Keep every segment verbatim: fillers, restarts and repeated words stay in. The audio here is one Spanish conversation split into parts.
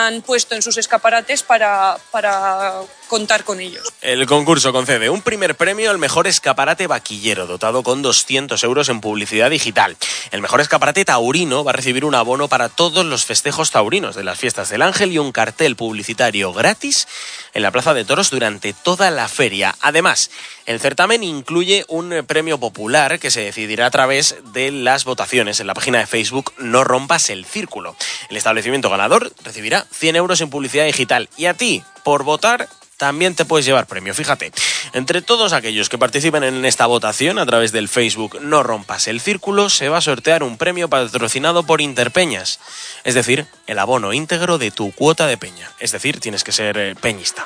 han puesto en sus escaparates para, para contar con ellos. El concurso concede un primer premio al mejor escaparate vaquillero, dotado con doscientos euros en publicidad digital. El mejor escaparate taurino va a recibir un abono para todos los festejos taurinos de las fiestas del Ángel y un cartel publicitario gratis en la Plaza de Toros durante toda la feria. Además, el certamen incluye un premio popular que se decidirá a través de las votaciones en la página de Facebook No Rompas el Círculo. El establecimiento ganador recibirá cien euros en publicidad digital y a ti, por votar, también te puedes llevar premio. Fíjate, entre todos aquellos que participen en esta votación a través del Facebook No Rompas el Círculo, se va a sortear un premio patrocinado por Interpeñas, es decir, el abono íntegro de tu cuota de peña. Es decir, tienes que ser eh, peñista.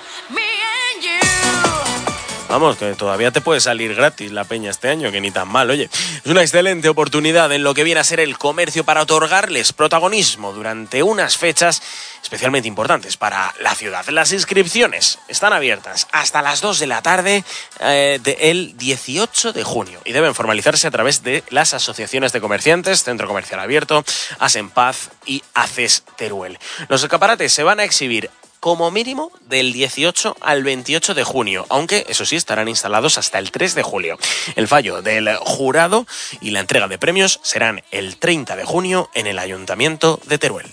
Vamos, que todavía te puede salir gratis la peña este año, que ni tan mal. Oye, es una excelente oportunidad en lo que viene a ser el comercio para otorgarles protagonismo durante unas fechas especialmente importantes para la ciudad. Las inscripciones están abiertas hasta las dos de la tarde eh, del dieciocho de junio y deben formalizarse a través de las asociaciones de comerciantes, Centro Comercial Abierto, Asenpaz y Aces Teruel. Los escaparates se van a exhibir como mínimo del dieciocho al veintiocho de junio, aunque eso sí estarán instalados hasta el tres de julio. El fallo del jurado y la entrega de premios serán el treinta de junio en el Ayuntamiento de Teruel.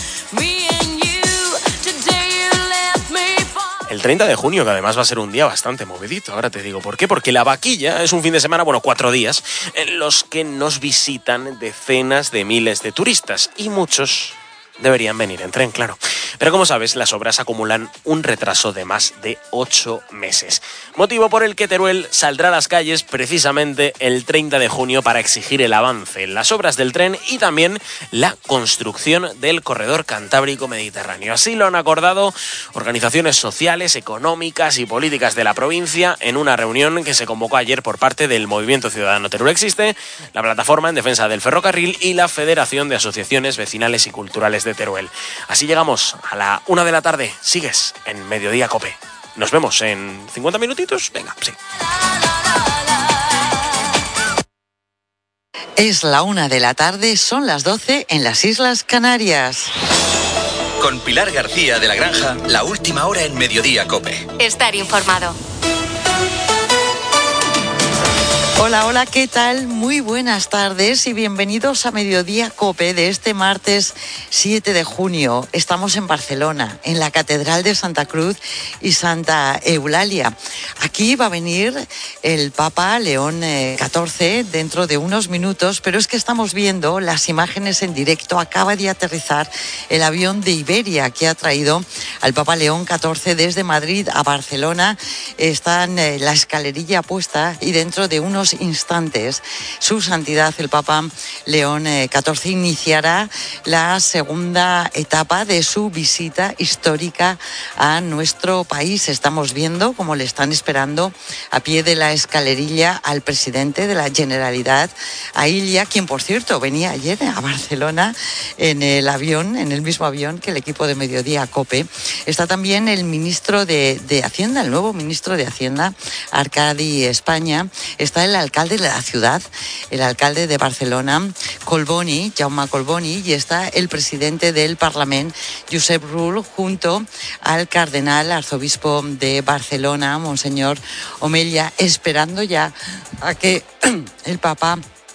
El treinta de junio, que además va a ser un día bastante movidito. Ahora te digo por qué. Porque la vaquilla es un fin de semana, bueno, cuatro días, en los que nos visitan decenas de miles de turistas y muchos deberían venir en tren, claro. Pero como sabes, las obras acumulan un retraso de más de ocho meses. Motivo por el que Teruel saldrá a las calles precisamente el treinta de junio para exigir el avance en las obras del tren y también la construcción del corredor cantábrico mediterráneo. Así lo han acordado organizaciones sociales, económicas y políticas de la provincia en una reunión que se convocó ayer por parte del Movimiento Ciudadano Teruel Existe, la Plataforma en Defensa del Ferrocarril y la Federación de Asociaciones Vecinales y Culturales de Teruel. Así llegamos a la una de la tarde. Sigues en Mediodía Cope. Nos vemos en cincuenta minutitos. Venga, sí. Es la una de la tarde, son las doce en las Islas Canarias. Con Pilar García de la Granja, la última hora en Mediodía Cope. Estar informado. Hola, hola, ¿qué tal? Muy buenas tardes y bienvenidos a Mediodía Cope de este martes siete de junio. Estamos en Barcelona, en la Catedral de Santa Cruz y Santa Eulalia. Aquí va a venir el Papa León catorce dentro de unos minutos, pero es que estamos viendo las imágenes en directo. Acaba de aterrizar el avión de Iberia que ha traído al Papa León catorce desde Madrid a Barcelona. Está en la escalerilla puesta y dentro de unos instantes su santidad el Papa León catorce iniciará la segunda etapa de su visita histórica a nuestro país. Estamos viendo cómo le están esperando a pie de la escalerilla al presidente de la Generalitat, a Illa, quien por cierto venía ayer a Barcelona en el avión, en el mismo avión que el equipo de Mediodía Cope. Está también el ministro de, de Hacienda, el nuevo ministro de Hacienda, Arcadi España. Está el alcalde de la ciudad, el alcalde de Barcelona, Collboni, Jaume Collboni, y está el presidente del Parlament, Josep Rull, junto al cardenal arzobispo de Barcelona, Monseñor Omella, esperando ya a que el Papa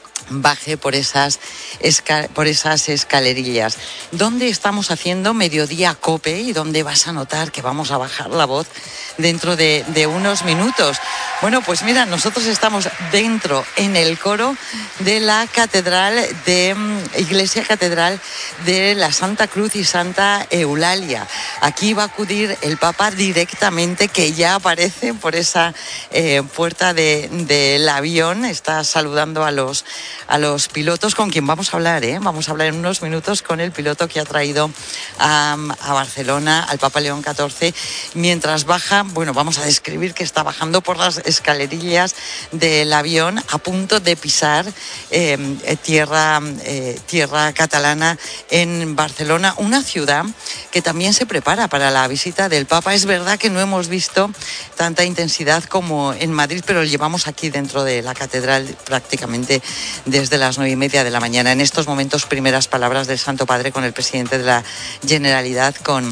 baje por esas, esca- por esas escalerillas. ¿Dónde estamos haciendo Mediodía Cope y dónde vas a notar que vamos a bajar la voz dentro de, de unos minutos? Bueno, pues mira, nosotros estamos dentro, en el coro de la catedral de Iglesia Catedral de la Santa Cruz y Santa Eulalia. Aquí va a acudir el Papa directamente, que ya aparece por esa eh, puerta de, del avión. Está saludando a los a los pilotos con quien vamos a hablar, ¿eh? Vamos a hablar en unos minutos con el piloto que ha traído a, a Barcelona al Papa León catorce. Mientras baja, bueno, vamos a describir que está bajando por las escalerillas del avión a punto de pisar eh, tierra, eh, tierra catalana en Barcelona, una ciudad que también se prepara para la visita del Papa. Es verdad que no hemos visto tanta intensidad como en Madrid, pero lo llevamos aquí dentro de la catedral prácticamente desde las nueve y media de la mañana. En estos momentos, primeras palabras del Santo Padre con el presidente de la Generalitat, con,